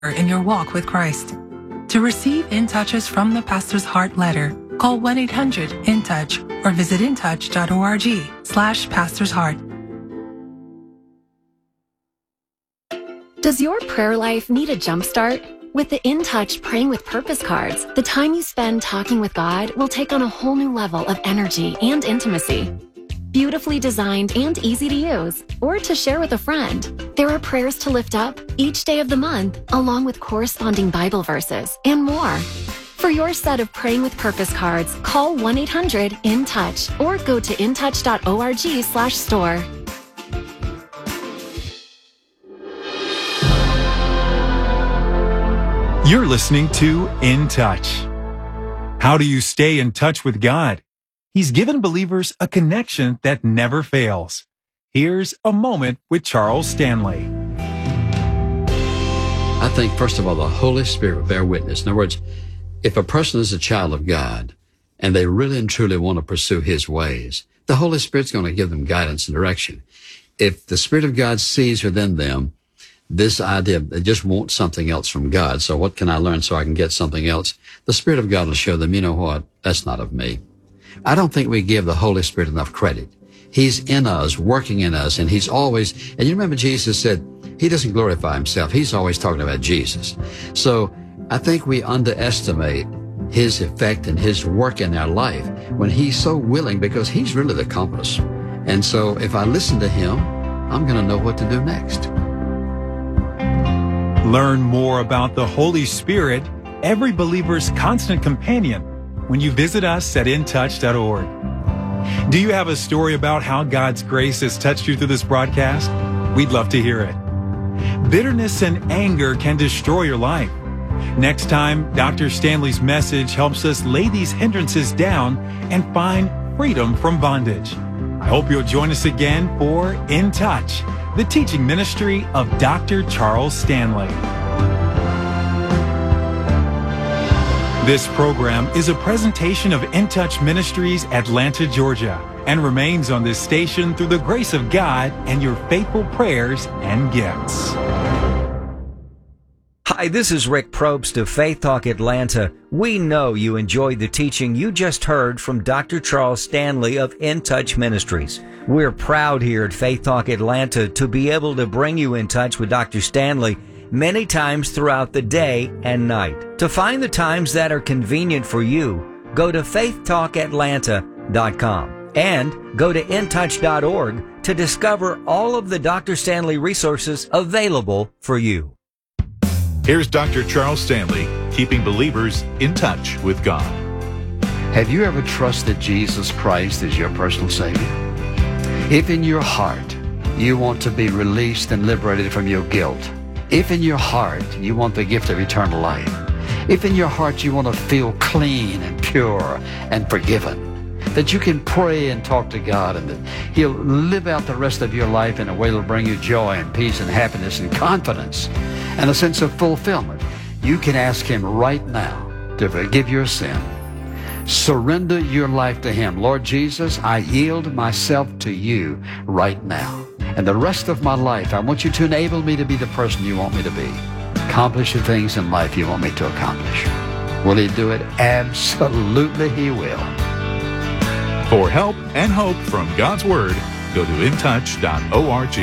in your walk with Christ. To receive In Touches from the Pastor's Heart letter, call 1-800-IN-TOUCH or visit intouch.org/Pastor's Heart. Does your prayer life need a jumpstart? With the In Touch Praying with Purpose cards, the time you spend talking with God will take on a whole new level of energy and intimacy. Beautifully designed and easy to use, or to share with a friend, there are prayers to lift up each day of the month, along with corresponding Bible verses and more. For your set of Praying with Purpose cards, call 1-800-IN-TOUCH or go to intouch.org/store. You're listening to In Touch. How do you stay in touch with God? He's given believers a connection that never fails. Here's a moment with Charles Stanley. I think, first of all, the Holy Spirit will bear witness. In other words, if a person is a child of God and they really and truly want to pursue His ways, the Holy Spirit's going to give them guidance and direction. If the Spirit of God sees within them this idea, they just want something else from God, so what can I learn so I can get something else? The Spirit of God will show them, you know what, that's not of me. I don't think we give the Holy Spirit enough credit. He's in us, working in us, and He's always, and you remember Jesus said, He doesn't glorify Himself. He's always talking about Jesus. So I think we underestimate His effect and His work in our life when He's so willing, because He's really the compass. And so if I listen to Him, I'm going to know what to do next. Learn more about the Holy Spirit, every believer's constant companion, when you visit us at intouch.org. Do you have a story about how God's grace has touched you through this broadcast? We'd love to hear it. Bitterness and anger can destroy your life. Next time, Dr. Stanley's message helps us lay these hindrances down and find freedom from bondage. I hope you'll join us again for In Touch, the teaching ministry of Dr. Charles Stanley. This program is a presentation of In Touch Ministries, Atlanta, Georgia, and remains on this station through the grace of God and your faithful prayers and gifts. Hi, this is Rick Probst of Faith Talk Atlanta. We know you enjoyed the teaching you just heard from Dr. Charles Stanley of In Touch Ministries. We're proud here at Faith Talk Atlanta to be able to bring you in touch with Dr. Stanley many times throughout the day and night. To find the times that are convenient for you, go to faithtalkatlanta.com and go to intouch.org to discover all of the Dr. Stanley resources available for you. Here's Dr. Charles Stanley, keeping believers in touch with God. Have you ever trusted Jesus Christ as your personal Savior? If in your heart you want to be released and liberated from your guilt, if in your heart you want the gift of eternal life, if in your heart you want to feel clean and pure and forgiven, that you can pray and talk to God and that He'll live out the rest of your life in a way that will bring you joy and peace and happiness and confidence and a sense of fulfillment, you can ask Him right now to forgive your sin. Surrender your life to Him. Lord Jesus, I yield myself to You right now. And the rest of my life, I want You to enable me to be the person You want me to be. Accomplish the things in life You want me to accomplish. Will He do it? Absolutely He will. For help and hope from God's Word, go to intouch.org.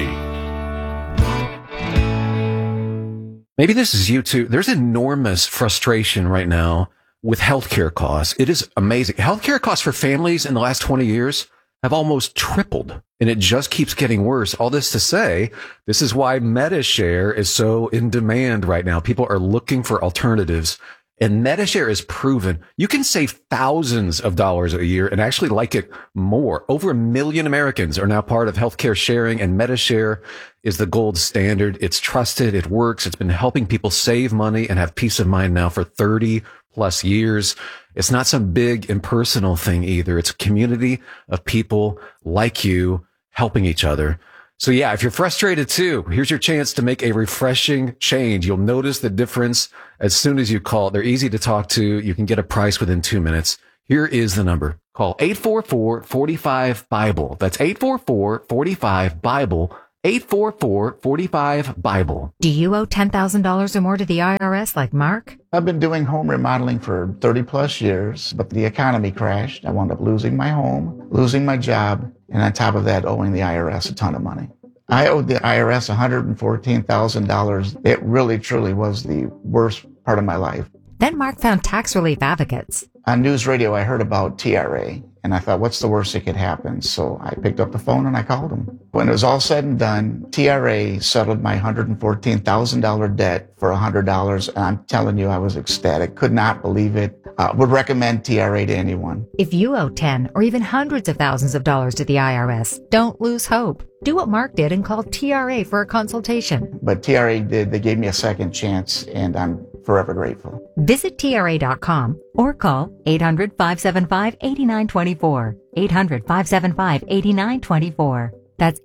Maybe this is you too. There's enormous frustration right now with healthcare costs. It is amazing. Healthcare costs for families in the last 20 years have almost tripled, and it just keeps getting worse. All this to say, this is why MediShare is so in demand right now. People are looking for alternatives, and MediShare is proven you can save thousands of dollars a year and actually like it more. Over 1 million Americans are now part of healthcare sharing, and MediShare is the gold standard. It's trusted. It works. It's been helping people save money and have peace of mind now for 30 plus years. It's not some big impersonal thing either. It's a community of people like you helping each other. So yeah, if you're frustrated too, here's your chance to make a refreshing change. You'll notice the difference as soon as you call. They're easy to talk to. You can get a price within 2 minutes. Here is the number. Call 844-45-BIBLE. That's 844-45-BIBLE. 844-45-BIBLE. Do you owe $10,000 or more to the IRS like Mark? I've been doing home remodeling for 30 plus years, but the economy crashed. I wound up losing my home, losing my job, and on top of that, owing the IRS a ton of money. I owed the IRS $114,000. It really, truly was the worst part of my life. Then Mark found tax relief advocates. On news radio, I heard about TRA, and I thought, what's the worst that could happen? So I picked up the phone and I called them. When it was all said and done, TRA settled my $114,000 debt for $100, and I'm telling you, I was ecstatic. Could not believe it. Would recommend TRA to anyone. If you owe 10 or even hundreds of thousands of dollars to the IRS, don't lose hope. Do what Mark did and call TRA for a consultation. But TRA did. They gave me a second chance, and I'm forever grateful. Visit TRA.com or call 800-575-8924. 800-575-8924. That's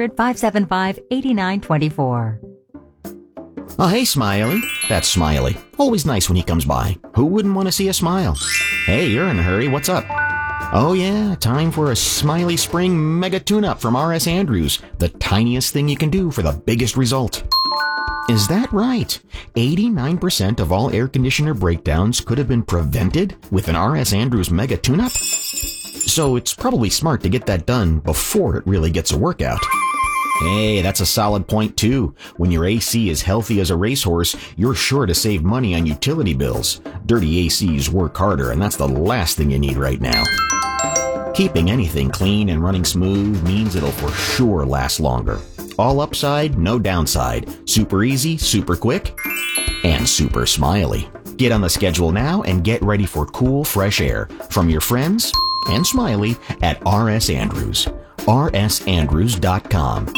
800-575-8924. Oh, hey, Smiley. That's Smiley. Always nice when he comes by. Who wouldn't want to see a smile? Hey, you're in a hurry. What's up? Oh, yeah, time for a Smiley Spring Mega Tune-Up from R.S. Andrews. The tiniest thing you can do for the biggest result. Is that right? 89% of all air conditioner breakdowns could have been prevented with an R.S. Andrews Mega Tune-Up? So it's probably smart to get that done before it really gets a workout. Hey, that's a solid point too. When your AC is healthy as a racehorse, you're sure to save money on utility bills. Dirty ACs work harder, and that's the last thing you need right now. Keeping anything clean and running smooth means it'll for sure last longer. All upside, no downside. Super easy, super quick, and super smiley. Get on the schedule now and get ready for cool, fresh air from your friends and Smiley at R.S. Andrews. rsandrews.com.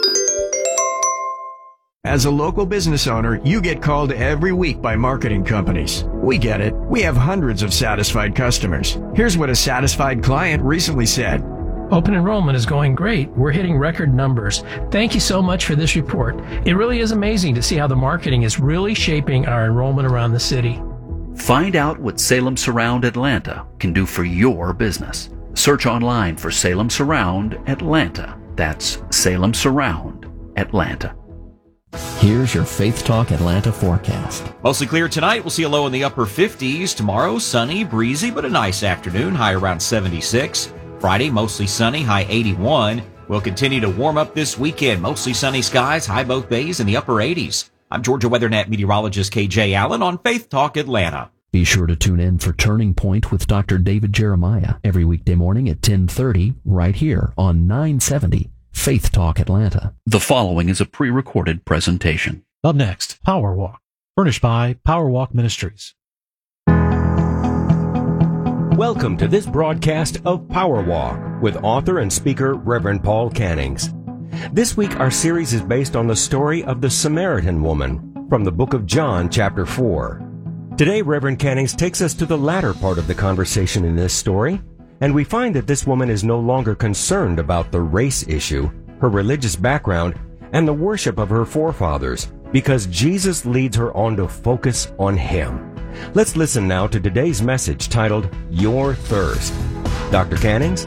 As a local business owner, you get called every week by marketing companies. We get it. We have hundreds of satisfied customers. Here's what a satisfied client recently said. Open enrollment is going great. We're hitting record numbers. Thank you so much for this report. It really is amazing to see how the marketing is really shaping our enrollment around the city. Find out what Salem Surround Atlanta can do for your business. Search online for Salem Surround Atlanta. That's Salem Surround Atlanta. Here's your Faith Talk Atlanta forecast. Mostly clear tonight. We'll see a low in the upper 50s. Tomorrow, sunny, breezy, but a nice afternoon. High around 76. Friday, mostly sunny, high 81. We'll continue to warm up this weekend. Mostly sunny skies, high both days in the upper 80s. I'm Georgia WeatherNet meteorologist KJ Allen on Faith Talk Atlanta. Be sure to tune in for Turning Point with Dr. David Jeremiah every weekday morning at 10:30 right here on 970 Faith Talk Atlanta. The following is a pre-recorded presentation. Up next, Power Walk, furnished by Power Walk Ministries. Welcome to this broadcast of Power Walk with author and speaker Reverend Paul Cannings. This week our series is based on the story of the Samaritan woman from the book of John chapter 4. Today Reverend Cannings takes us to the latter part of the conversation in this story, and we find that this woman is no longer concerned about the race issue, her religious background, and the worship of her forefathers, because Jesus leads her on to focus on Him. Let's listen now to today's message titled, Your Thirst. Dr. Cannings?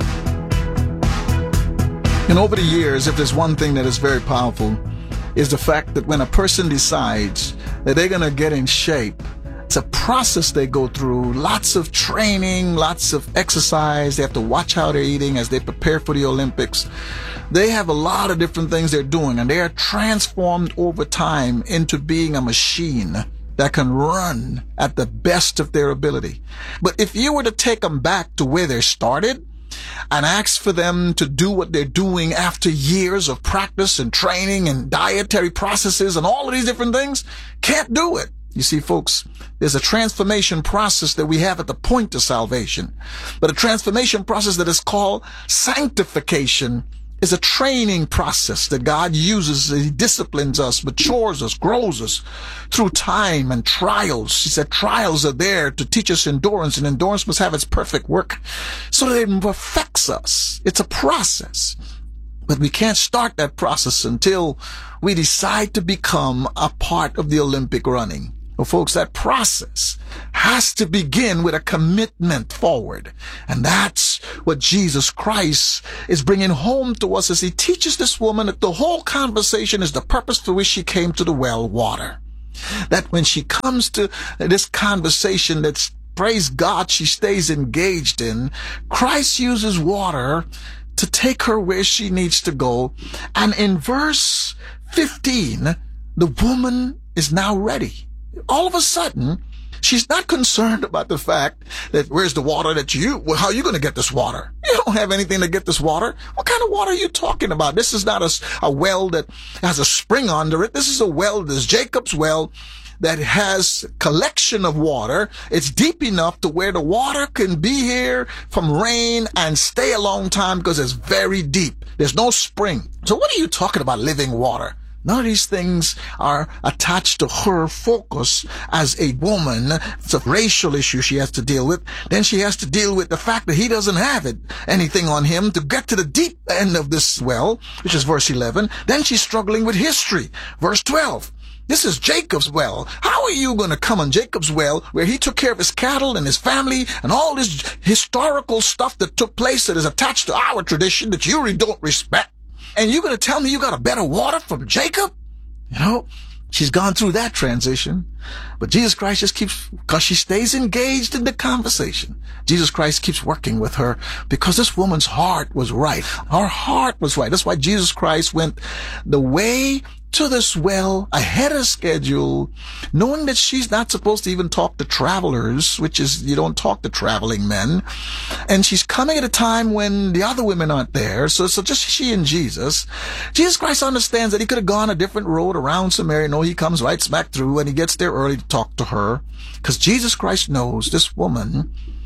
And over the years, if there's one thing that is very powerful, is the fact that when a person decides that they're going to get in shape, it's a process they go through, lots of training, lots of exercise. They have to watch how they're eating as they prepare for the Olympics. They have a lot of different things they're doing, and they are transformed over time into being a machine that can run at the best of their ability. But if you were to take them back to where they started and ask for them to do what they're doing after years of practice and training and dietary processes and all of these different things, can't do it. You see, folks, there's a transformation process that we have at the point of salvation. But a transformation process that is called sanctification is a training process that God uses. He disciplines us, matures us, grows us through time and trials. He said trials are there to teach us endurance, and endurance must have its perfect work so that it perfects us. It's a process. But we can't start that process until we decide to become a part of the Olympic running. Well, folks, that process has to begin with a commitment forward. And that's what Jesus Christ is bringing home to us as he teaches this woman that the whole conversation is the purpose for which she came to the well water. That when she comes to this conversation that's, praise God, she stays engaged in, Christ uses water to take her where she needs to go. And in verse 15, the woman is now ready. All of a sudden, she's not concerned about the fact that where's the water how are you going to get this water? You don't have anything to get this water. What kind of water are you talking about? This is not a well that has a spring under it. This is a well, this Jacob's well that has collection of water. It's deep enough to where the water can be here from rain and stay a long time because it's very deep. There's no spring. So what are you talking about, living water? None of these things are attached to her focus as a woman. It's a racial issue she has to deal with. Then she has to deal with the fact that he doesn't have anything on him to get to the deep end of this well, which is verse 11. Then she's struggling with history. Verse 12. This is Jacob's well. How are you going to come on Jacob's well where he took care of his cattle and his family and all this historical stuff that took place that is attached to our tradition that you really don't respect? And you're going to tell me you got a better water from Jacob? You know, she's gone through that transition. But Jesus Christ just keeps, because she stays engaged in the conversation, Jesus Christ keeps working with her because this woman's heart was right. Her heart was right. That's why Jesus Christ went the way to this well ahead of schedule, knowing that she's not supposed to even talk to travelers, which is, you don't talk to traveling men. And she's coming at a time when the other women aren't there. So just she and Jesus. Jesus Christ understands that he could have gone a different road around Samaria. No, he comes right smack through and he gets there early to talk to her because Jesus Christ knows this woman's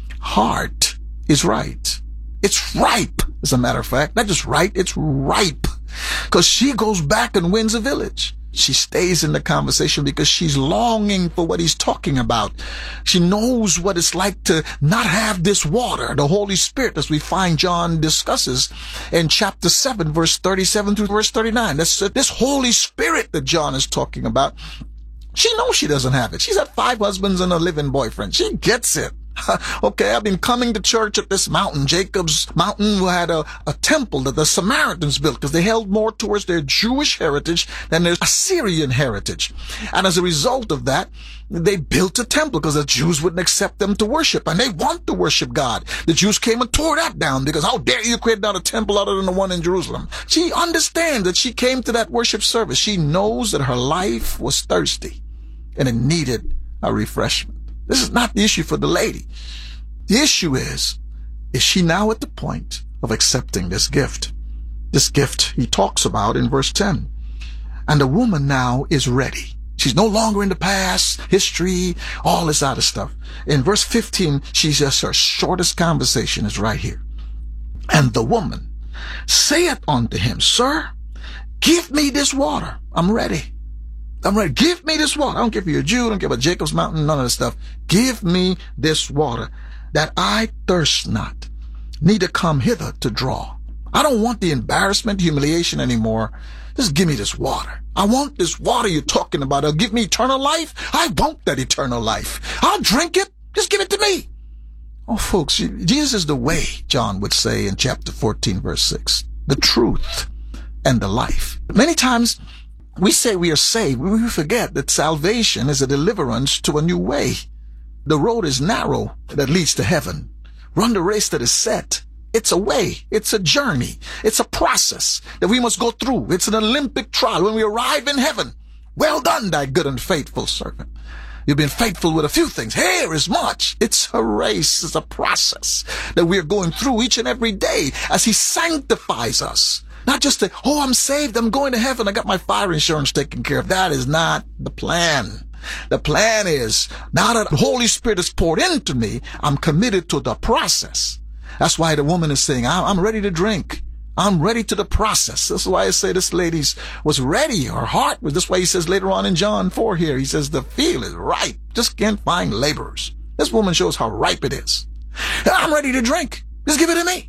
heart is right. It's ripe, as a matter of fact. Not just right, it's ripe. Because she goes back and wins a village. She stays in the conversation because she's longing for what he's talking about. She knows what it's like to not have this water, the Holy Spirit, as we find John discusses in chapter 7, verse 37 through verse 39. That's this Holy Spirit that John is talking about. She knows she doesn't have it. She's had 5 husbands and a living boyfriend. She gets it. Okay, I've been coming to church at this mountain, Jacob's mountain, who had a temple that the Samaritans built because they held more towards their Jewish heritage than their Assyrian heritage. And as a result of that, they built a temple because the Jews wouldn't accept them to worship, and they want to worship God. The Jews came and tore that down because how dare you create not a temple other than the one in Jerusalem? She understands that she came to that worship service. She knows that her life was thirsty and it needed a refreshment. This is not the issue for the lady. The issue is she now at the point of accepting this gift? This gift he talks about in verse 10. And the woman now is ready. She's no longer in the past, history, all this other stuff. In verse 15, she's just her shortest conversation is right here. And the woman saith unto him, Sir, give me this water. I'm ready. I'm ready. Give me this water. I don't care if you're a Jew. I don't care about Jacob's mountain, none of this stuff. Give me this water that I thirst not, neither come hither to draw. I don't want the embarrassment, humiliation anymore. Just give me this water. I want this water you're talking about. It'll give me eternal life. I want that eternal life. I'll drink it. Just give it to me. Oh, folks, Jesus is the way, John would say in chapter 14, verse 6, the truth and the life. Many times, we say we are saved. We forget that salvation is a deliverance to a new way. The road is narrow that leads to heaven. Run the race that is set. It's a way. It's a journey. It's a process that we must go through. It's an Olympic trial. When we arrive in heaven, well done, thy good and faithful servant. You've been faithful with a few things. Here is much. It's a race. It's a process that we are going through each and every day as he sanctifies us. Not just that, oh, I'm saved, I'm going to heaven, I got my fire insurance taken care of. That is not the plan. The plan is, now that the Holy Spirit is poured into me, I'm committed to the process. That's why the woman is saying, I'm ready to drink. I'm ready to the process. That's why I say this lady was ready. Her heart was, that's why he says later on in John 4 here, he says the field is ripe. Just can't find laborers. This woman shows how ripe it is. I'm ready to drink. Just give it to me.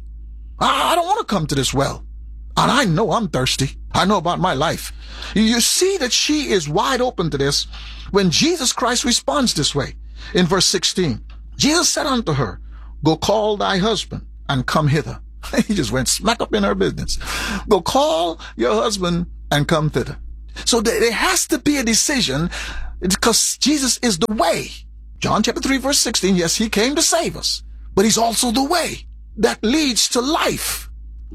I don't want to come to this well. And I know I'm thirsty. I know about my life. You see that she is wide open to this when Jesus Christ responds this way. In verse 16, Jesus said unto her, Go call thy husband and come hither. He just went smack up in her business. Go call your husband and come thither. So there has to be a decision, because Jesus is the way. John chapter 3 verse 16, yes, he came to save us, but he's also the way that leads to life.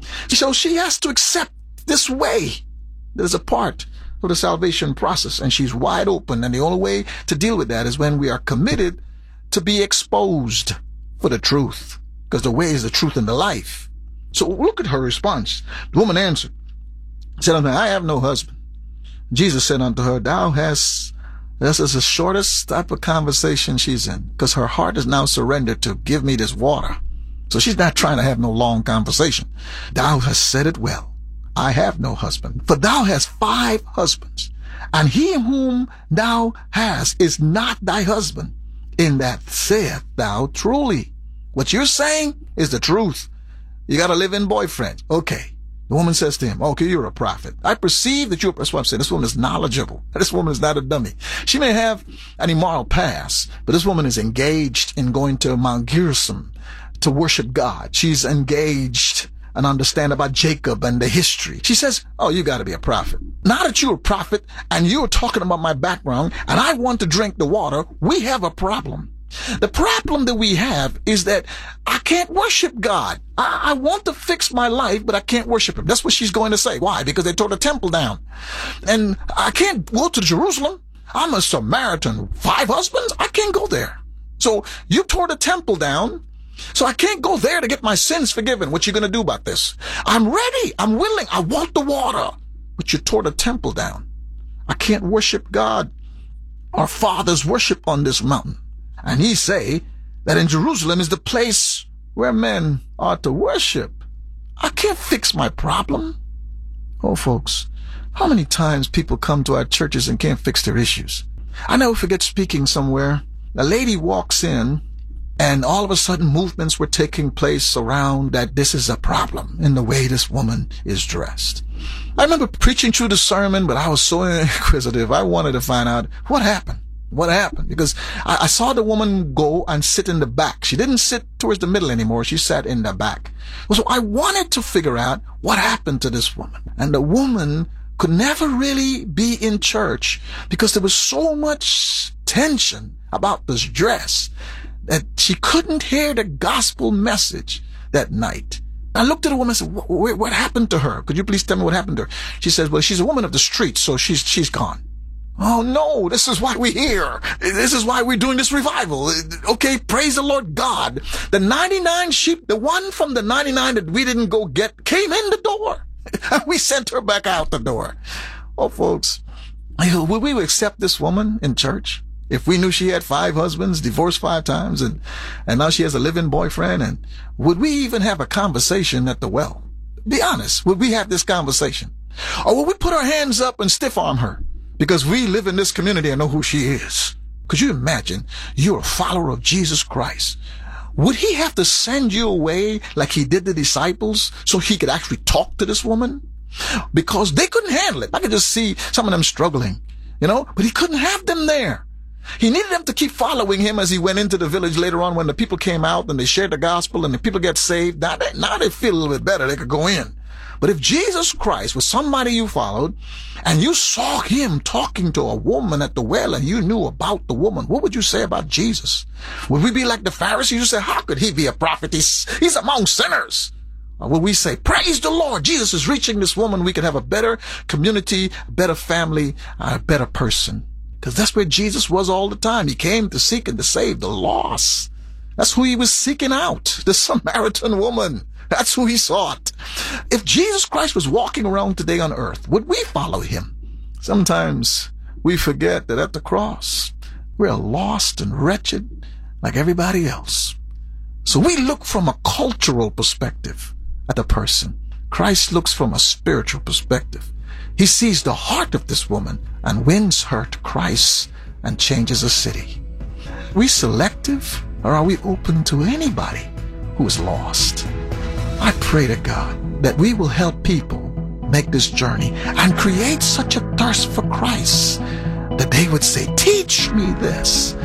So she has to accept this way that is a part of the salvation process, and she's wide open. And the only way to deal with that is when we are committed to be exposed for the truth, because the way is the truth and the life. So look at her response. The woman answered, said unto her, I have no husband. Jesus said unto her, this is the shortest type of conversation she's in, because her heart is now surrendered to give me this water. So she's not trying to have no long conversation. Thou hast said it well. I have no husband, for thou hast 5 husbands, and he whom thou hast is not thy husband. In that saith thou truly. What you're saying is the truth. You got a live-in boyfriend. Okay. The woman says to him, okay, you're a prophet. I perceive that you're, that's what I'm saying. This woman is knowledgeable. This woman is not a dummy. She may have an immoral past, but this woman is engaged in going to Mount Gerizim to worship God. She's engaged and understand about Jacob and the history. She says, oh, you got to be a prophet. Now that you're a prophet and you're talking about my background and I want to drink the water, we have a problem. The problem that we have is that I can't worship God. I want to fix my life, but I can't worship him. That's what she's going to say. Why? Because they tore the temple down. And I can't go to Jerusalem. I'm a Samaritan. 5 husbands? I can't go there. So you tore the temple down. So I can't go there to get my sins forgiven. What you going to do about this? I'm ready. I'm willing. I want the water. But you tore the temple down. I can't worship God. Our fathers worship on this mountain. And he say that in Jerusalem is the place where men are to worship. I can't fix my problem. Oh, folks, how many times people come to our churches and can't fix their issues? I never forget speaking somewhere. A lady walks in, and all of a sudden movements were taking place around that this is a problem in the way this woman is dressed. I remember preaching through the sermon, but I was so inquisitive. I wanted to find out what happened. What happened? Because I saw the woman go and sit in the back. She didn't sit towards the middle anymore. She sat in the back. So I wanted to figure out what happened to this woman. And the woman could never really be in church because there was so much tension about this dress that she couldn't hear the gospel message that night. I looked at the woman and said, what happened to her? Could you please tell me what happened to her? She says, well, she's a woman of the streets, so she's gone. Oh no, this is why we're here. This is why we're doing this revival. Okay, praise the Lord God. The 99 sheep, the one from the 99 that we didn't go get, came in the door. We sent her back out the door. Oh, folks, would we accept this woman in church if we knew she had 5 husbands, divorced 5 times, and now she has a live-in boyfriend? And would we even have a conversation at the well? Be honest, would we have this conversation? Or would we put our hands up and stiff-arm her? Because we live in this community and know who she is. Could you imagine you're a follower of Jesus Christ? Would he have to send you away like he did the disciples so he could actually talk to this woman? Because they couldn't handle it. I could just see some of them struggling, but he couldn't have them there. He needed them to keep following him as he went into the village later on when the people came out and they shared the gospel and the people get saved. Now they feel a little bit better. They could go in. But if Jesus Christ was somebody you followed and you saw him talking to a woman at the well and you knew about the woman, what would you say about Jesus? Would we be like the Pharisees who say, how could he be a prophet? He's among sinners. Or would we say, praise the Lord, Jesus is reaching this woman. We could have a better community, a better family, a better person. Because that's where Jesus was all the time. He came to seek and to save the lost. That's who he was seeking out, the Samaritan woman. That's who he sought. If Jesus Christ was walking around today on earth, would we follow him? Sometimes we forget that at the cross, we're lost and wretched like everybody else. So we look from a cultural perspective at a person. Christ looks from a spiritual perspective. He sees the heart of this woman and wins her to Christ and changes a city. Are we selective, or are we open to anybody who is lost? I pray to God that we will help people make this journey and create such a thirst for Christ that they would say, teach me this.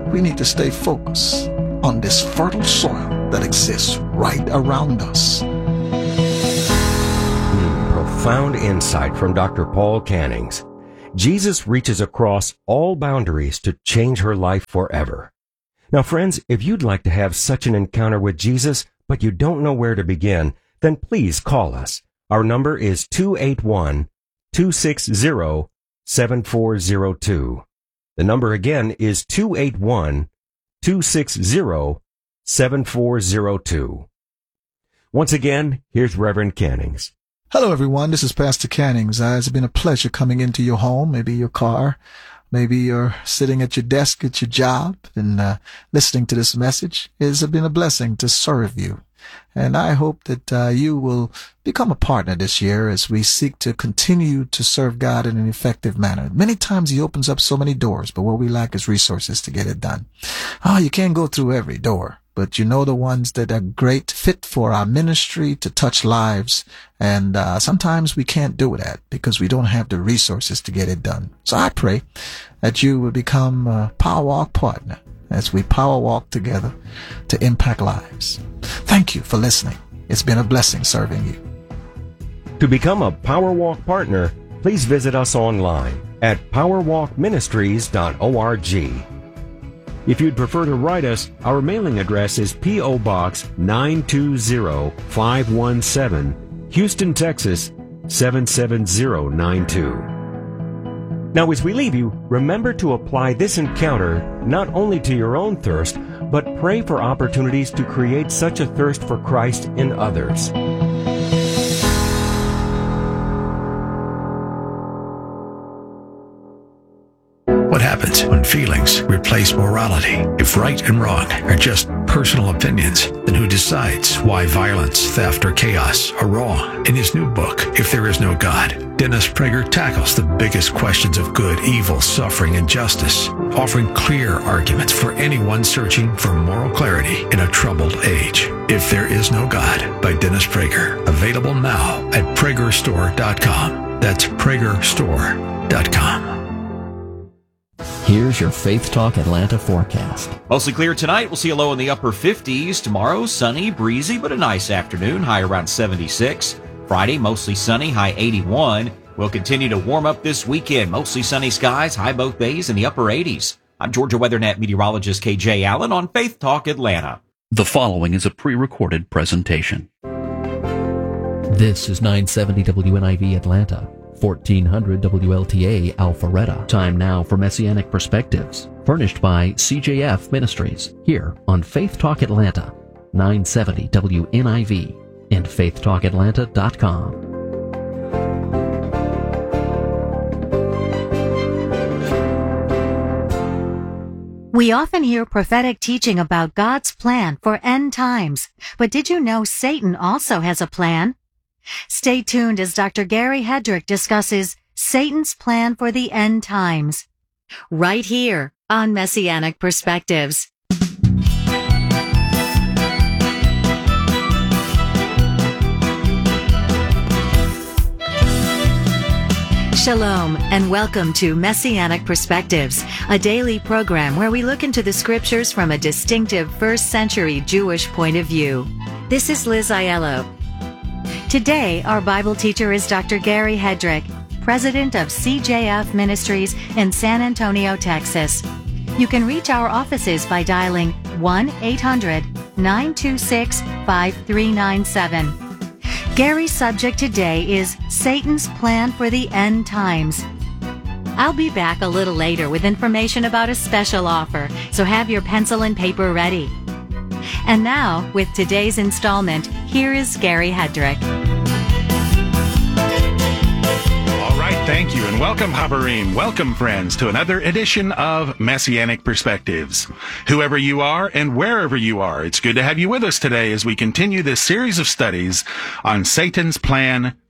we need to stay focused on this fertile soil that exists right around us. Profound insight from Dr. Paul Cannings. Jesus reaches across all boundaries to change her life forever. Now, friends, if you'd like to have such an encounter with Jesus, but you don't know where to begin, then please call us. Our number is 281-260-7402. The number again is 281-260-7402. Once again, here's Reverend Cannings. Hello, everyone. This is Pastor Cannings. It's been a pleasure coming into your home, maybe your car. Maybe you're sitting at your desk at your job and listening to this message. It's been a blessing to serve you. And I hope that you will become a partner this year as we seek to continue to serve God in an effective manner. Many times He opens up so many doors, but what we lack is resources to get it done. You can't go through every door, but you know the ones that are great fit for our ministry to touch lives. And sometimes we can't do that because we don't have the resources to get it done. So I pray that you will become a Power Walk partner as we power walk together to impact lives. Thank you for listening. It's been a blessing serving you. To become a Power Walk partner, please visit us online at powerwalkministries.org. If you'd prefer to write us, our mailing address is P.O. Box 920517, Houston, Texas 77092. Now, as we leave you, remember to apply this encounter not only to your own thirst, but pray for opportunities to create such a thirst for Christ in others. What happens when feelings replace morality? If right and wrong are just personal opinions, then who decides why violence, theft, or chaos are wrong? In his new book, If There Is No God, Dennis Prager tackles the biggest questions of good, evil, suffering, and justice, offering clear arguments for anyone searching for moral clarity in a troubled age. If There Is No God by Dennis Prager, available now at PragerStore.com. That's PragerStore.com. Here's your Faith Talk Atlanta forecast. Mostly clear tonight. We'll see a low in the upper 50s. Tomorrow, sunny, breezy, but a nice afternoon. High around 76. Friday, mostly sunny, high 81. We'll continue to warm up this weekend. Mostly sunny skies, high both days in the upper 80s. I'm Georgia WeatherNet meteorologist KJ Allen on Faith Talk Atlanta. The following is a pre-recorded presentation. This is 970 WNIV Atlanta. 1400 WLTA Alpharetta. Time now for Messianic Perspectives, furnished by CJF Ministries, here on Faith Talk Atlanta, 970 WNIV, and faithtalkatlanta.com. We often hear prophetic teaching about God's plan for end times, but did you know Satan also has a plan? Stay tuned as Dr. Gary Hedrick discusses Satan's plan for the end times, right here on Messianic Perspectives. Shalom and welcome to Messianic Perspectives, a daily program where we look into the scriptures from a distinctive first century Jewish point of view. This is Liz Aiello. Today, our Bible teacher is Dr. Gary Hedrick, president of CJF Ministries in San Antonio, Texas. You can reach our offices by dialing 1-800-926-5397. Gary's subject today is Satan's plan for the end times. I'll be back a little later with information about a special offer, so have your pencil and paper ready. And now, with today's installment, here is Gary Hedrick. All right, thank you, and welcome, Habarim. Welcome, friends, to another edition of Messianic Perspectives. Whoever you are and wherever you are, it's good to have you with us today as we continue this series of studies on Satan's plan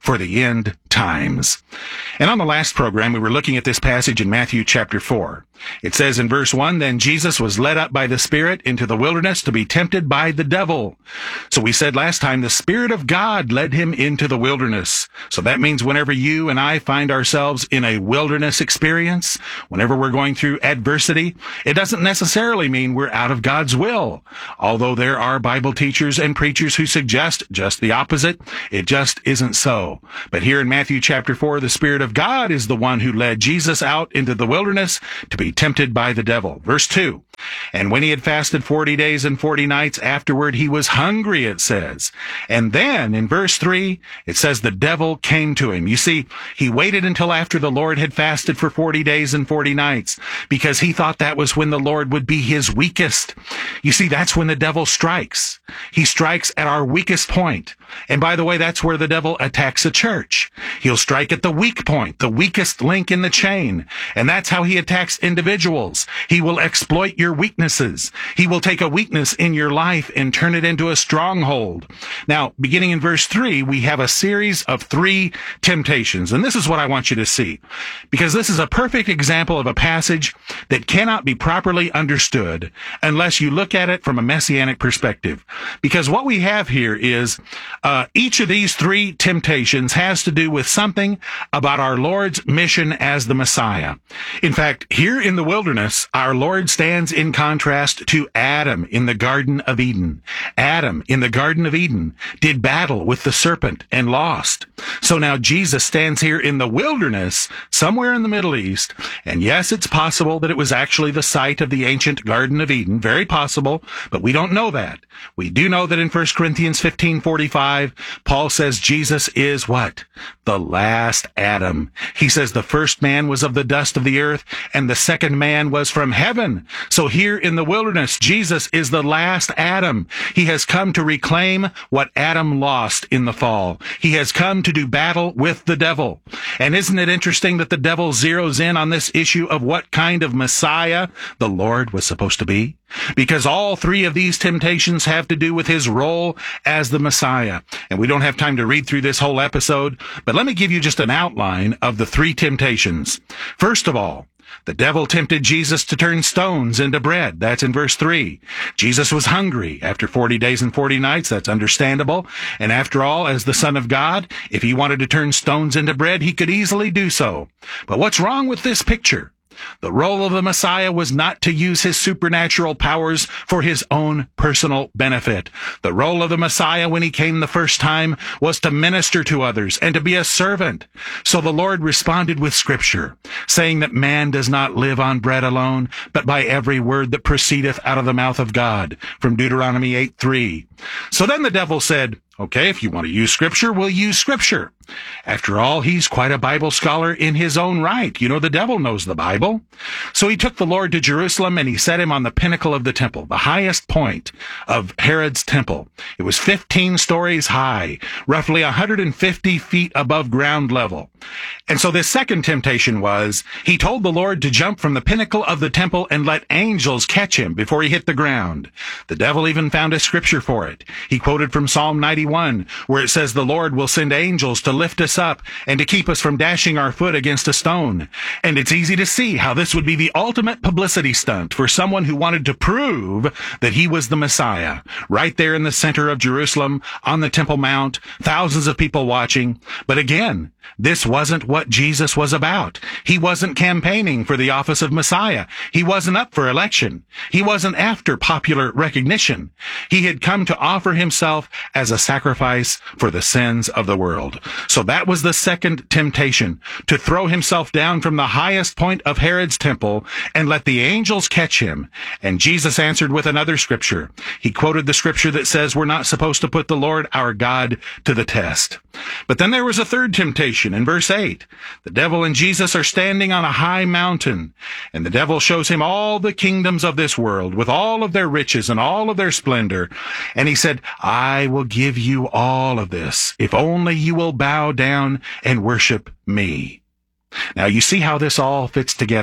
for the end times. And on the last program, we were looking at this passage in Matthew chapter 4. It says in verse 1, "Then Jesus was led up by the Spirit into the wilderness to be tempted by the devil." So we said last time the Spirit of God led him into the wilderness. So that means whenever you and I find ourselves in a wilderness experience, whenever we're going through adversity, it doesn't necessarily mean we're out of God's will. Although there are Bible teachers and preachers who suggest just the opposite, it just isn't so. But here in Matthew chapter 4, the Spirit of God is the one who led Jesus out into the wilderness to be tempted by the devil. Verse 2, "And when he had fasted 40 days and 40 nights, afterward he was hungry," it says. And then in verse 3, it says the devil came to him. You see, he waited until after the Lord had fasted for 40 days and 40 nights because he thought that was when the Lord would be his weakest. You see, that's when the devil strikes. He strikes at our weakest point. And by the way, that's where the devil attacks a church. He'll strike at the weak point, the weakest link in the chain. And that's how he attacks individuals. He will exploit your weaknesses. He will take a weakness in your life and turn it into a stronghold. Now, beginning in verse 3, we have a series of 3 temptations. And this is what I want you to see, because this is a perfect example of a passage that cannot be properly understood unless you look at it from a messianic perspective. Because what we have here is each of these 3 temptations has to do with something about our Lord's mission as the Messiah. In fact, here in the wilderness, our Lord stands in contrast to Adam in the Garden of Eden. Adam in the Garden of Eden did battle with the serpent and lost. So now Jesus stands here in the wilderness, somewhere in the Middle East, and yes, it's possible that it was actually the site of the ancient Garden of Eden. Very possible, but we don't know that. We do know that in 1 Corinthians 15:45, Paul says Jesus is what? The last Adam. He says the first man was of the dust of the earth, and the second man was from heaven. So here in the wilderness, Jesus is the last Adam. He has come to reclaim what Adam lost in the fall. He has come to do battle with the devil. And isn't it interesting that the devil zeroes in on this issue of what kind of Messiah the Lord was supposed to be? Because all 3 of these temptations have to do with his role as the Messiah. And we don't have time to read through this whole episode, but let me give you just an outline of the 3 temptations. First of all, the devil tempted Jesus to turn stones into bread. That's in verse 3. Jesus was hungry after 40 days and 40 nights. That's understandable. And after all, as the Son of God, if he wanted to turn stones into bread, he could easily do so. But what's wrong with this picture? The role of the Messiah was not to use his supernatural powers for his own personal benefit. The role of the Messiah when he came the first time was to minister to others and to be a servant. So the Lord responded with Scripture, saying that man does not live on bread alone, but by every word that proceedeth out of the mouth of God, from Deuteronomy 8:3. So then the devil said, okay, if you want to use Scripture, we'll use Scripture. After all, he's quite a Bible scholar in his own right. You know, the devil knows the Bible. So he took the Lord to Jerusalem and he set him on the pinnacle of the temple, the highest point of Herod's temple. It was 15 stories high, roughly 150 feet above ground level. And so this second temptation was, he told the Lord to jump from the pinnacle of the temple and let angels catch him before he hit the ground. The devil even found a scripture for it. He quoted from Psalm 91, where it says, the Lord will send angels to lift us up and to keep us from dashing our foot against a stone. And it's easy to see how this would be the ultimate publicity stunt for someone who wanted to prove that he was the Messiah. Right there in the center of Jerusalem, on the Temple Mount, thousands of people watching. But again, this wasn't what Jesus was about. He wasn't campaigning for the office of Messiah. He wasn't up for election. He wasn't after popular recognition. He had come to offer himself as a sacrifice for the sins of the world. So that was the second temptation, to throw himself down from the highest point of Herod's temple and let the angels catch him. And Jesus answered with another scripture. He quoted the scripture that says we're not supposed to put the Lord our God to the test. But then there was a third temptation in verse 8. The devil and Jesus are standing on a high mountain, and the devil shows him all the kingdoms of this world with all of their riches and all of their splendor. And he said, I will give you all of this if only you will bow down and worship me. Now you see how this all fits together?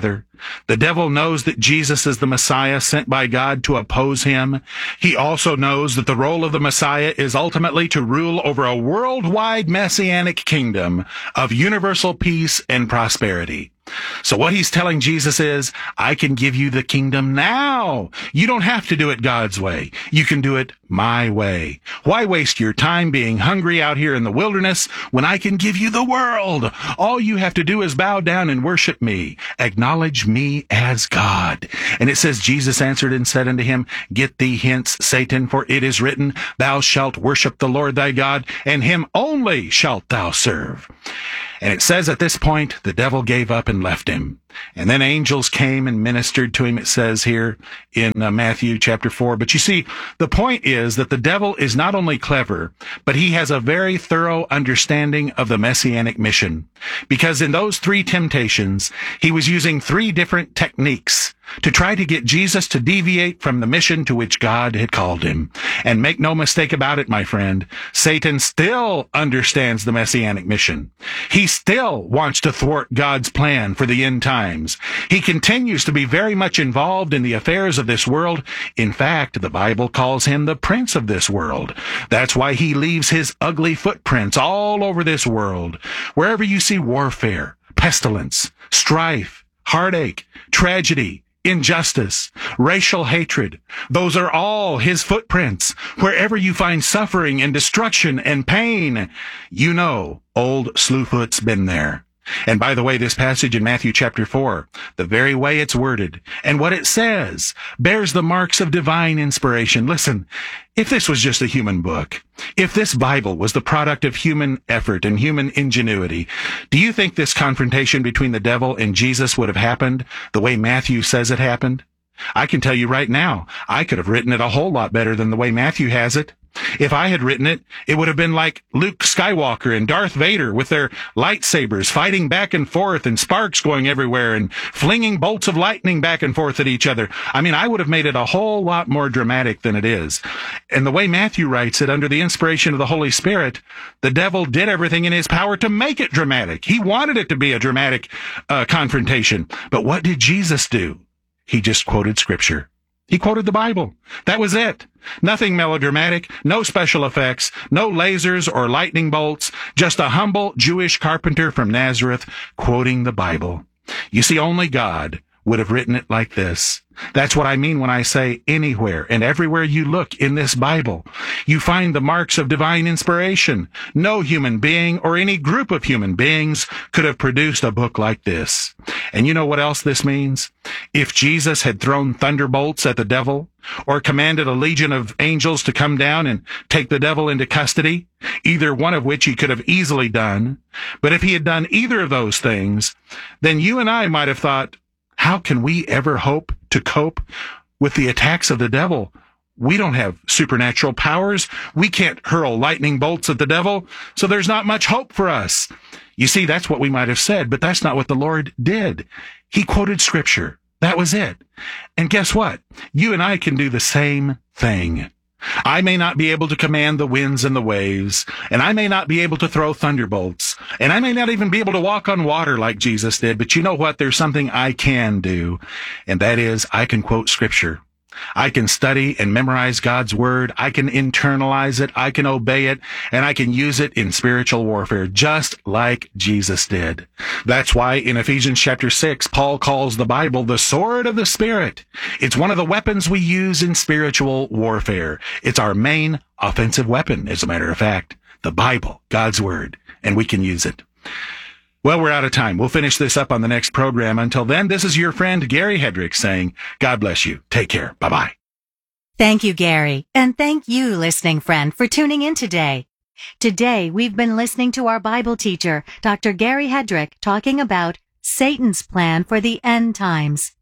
The devil knows that Jesus is the Messiah sent by God to oppose him. He also knows that the role of the Messiah is ultimately to rule over a worldwide messianic kingdom of universal peace and prosperity. So what he's telling Jesus is, I can give you the kingdom now. You don't have to do it God's way. You can do it my way. Why waste your time being hungry out here in the wilderness when I can give you the world? All you have to do is bow down and worship me. Acknowledge me as God. And it says, Jesus answered and said unto him, Get thee hence, Satan, for it is written, Thou shalt worship the Lord thy God, and him only shalt thou serve. And it says at this point, the devil gave up and left him. And then angels came and ministered to him, it says here in Matthew chapter 4. But you see, the point is that the devil is not only clever, but he has a very thorough understanding of the messianic mission. Because in those 3 temptations, he was using 3 different techniques to try to get Jesus to deviate from the mission to which God had called him. And make no mistake about it, my friend, Satan still understands the messianic mission. He still wants to thwart God's plan for the end times. He continues to be very much involved in the affairs of this world. In fact, the Bible calls him the prince of this world. That's why he leaves his ugly footprints all over this world. Wherever you see warfare, pestilence, strife, heartache, tragedy, injustice, racial hatred, those are all his footprints. Wherever you find suffering and destruction and pain, you know old Slewfoot's been there. And by the way, this passage in Matthew chapter 4, the very way it's worded and what it says bears the marks of divine inspiration. Listen, if this was just a human book, if this Bible was the product of human effort and human ingenuity, do you think this confrontation between the devil and Jesus would have happened the way Matthew says it happened? I can tell you right now, I could have written it a whole lot better than the way Matthew has it. If I had written it, it would have been like Luke Skywalker and Darth Vader with their lightsabers fighting back and forth and sparks going everywhere and flinging bolts of lightning back and forth at each other. I mean, I would have made it a whole lot more dramatic than it is. And the way Matthew writes it, under the inspiration of the Holy Spirit, the devil did everything in his power to make it dramatic. He wanted it to be a dramatic confrontation. But what did Jesus do? He just quoted Scripture. He quoted the Bible. That was it. Nothing melodramatic, no special effects, no lasers or lightning bolts, just a humble Jewish carpenter from Nazareth quoting the Bible. You see, only God would have written it like this. That's what I mean when I say anywhere and everywhere you look in this Bible, you find the marks of divine inspiration. No human being or any group of human beings could have produced a book like this. And you know what else this means? If Jesus had thrown thunderbolts at the devil or commanded a legion of angels to come down and take the devil into custody, either one of which he could have easily done, but if he had done either of those things, then you and I might have thought, how can we ever hope to cope with the attacks of the devil? We don't have supernatural powers. We can't hurl lightning bolts at the devil, so there's not much hope for us. You see, that's what we might have said, but that's not what the Lord did. He quoted Scripture. That was it. And guess what? You and I can do the same thing. I may not be able to command the winds and the waves, and I may not be able to throw thunderbolts, and I may not even be able to walk on water like Jesus did, but you know what? There's something I can do, and that is I can quote Scripture. I can study and memorize God's Word. I can internalize it. I can obey it, and I can use it in spiritual warfare, just like Jesus did. That's why in Ephesians chapter 6, Paul calls the Bible the sword of the Spirit. It's one of the weapons we use in spiritual warfare. It's our main offensive weapon, as a matter of fact, the Bible, God's Word, and we can use it. Well, we're out of time. We'll finish this up on the next program. Until then, this is your friend Gary Hedrick saying, God bless you. Take care. Bye-bye. Thank you, Gary. And thank you, listening friend, for tuning in today. Today, we've been listening to our Bible teacher, Dr. Gary Hedrick, talking about Satan's plan for the end times.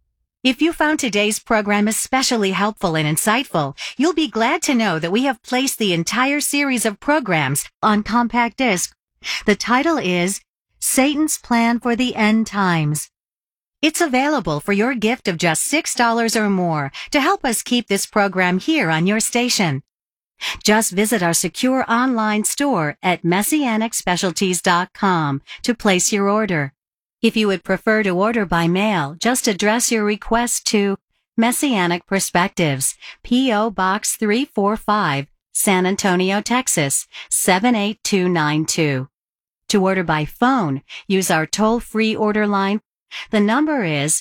If you found today's program especially helpful and insightful, you'll be glad to know that we have placed the entire series of programs on compact disc. The title is Satan's Plan for the End Times. It's available for your gift of just $6 or more to help us keep this program here on your station. Just visit our secure online store at MessianicSpecialties.com to place your order. If you would prefer to order by mail, just address your request to Messianic Perspectives, P.O. Box 345, San Antonio, Texas, 78292. To order by phone, use our toll-free order line. The number is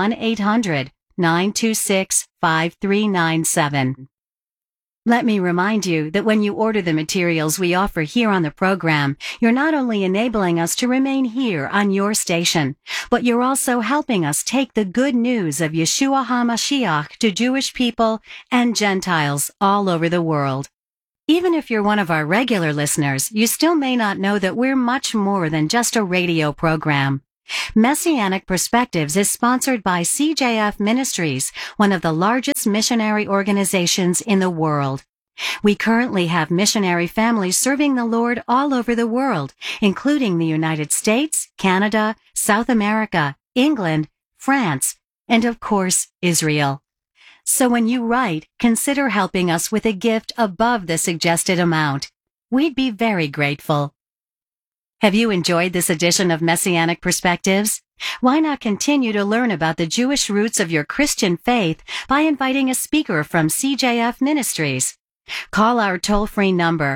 1-800-926-5397. Let me remind you that when you order the materials we offer here on the program, you're not only enabling us to remain here on your station, but you're also helping us take the good news of Yeshua HaMashiach to Jewish people and Gentiles all over the world. Even if you're one of our regular listeners, you still may not know that we're much more than just a radio program. Messianic Perspectives is sponsored by CJF Ministries, one of the largest missionary organizations in the world. We currently have missionary families serving the Lord all over the world, including the United States, Canada, South America, England, France, and of course, Israel. So when you write, consider helping us with a gift above the suggested amount. We'd be very grateful. Have you enjoyed this edition of Messianic Perspectives? Why not continue to learn about the Jewish roots of your Christian faith by inviting a speaker from CJF Ministries? Call our toll-free number,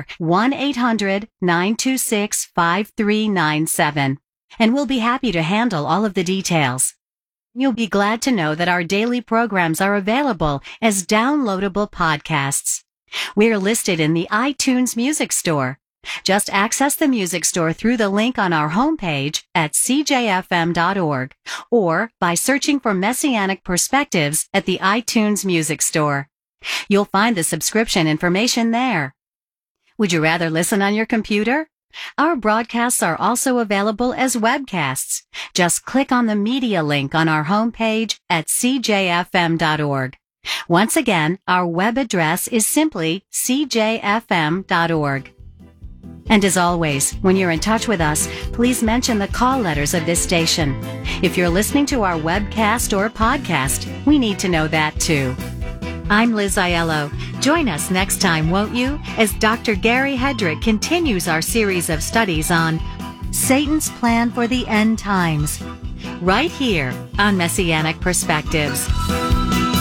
1-800-926-5397, and we'll be happy to handle all of the details. You'll be glad to know that our daily programs are available as downloadable podcasts. We're listed in the iTunes Music Store. Just access the music store through the link on our homepage at cjfm.org or by searching for Messianic Perspectives at the iTunes Music Store. You'll find the subscription information there. Would you rather listen on your computer? Our broadcasts are also available as webcasts. Just click on the media link on our homepage at cjfm.org. Once again, our web address is simply cjfm.org. And as always, when you're in touch with us, please mention the call letters of this station. If you're listening to our webcast or podcast, we need to know that too. I'm Liz Aiello. Join us next time, won't you, as Dr. Gary Hedrick continues our series of studies on Satan's Plan for the End Times, right here on Messianic Perspectives.